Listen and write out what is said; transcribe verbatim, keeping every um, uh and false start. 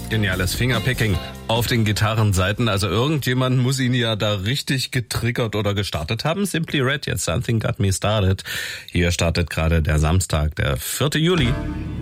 Geniales Fingerpicking auf den Gitarrenseiten. Also irgendjemand muss ihn ja da richtig getriggert oder gestartet haben. Simply Red, jetzt Something Got Me Started. Hier startet gerade der Samstag, der vierte Juli.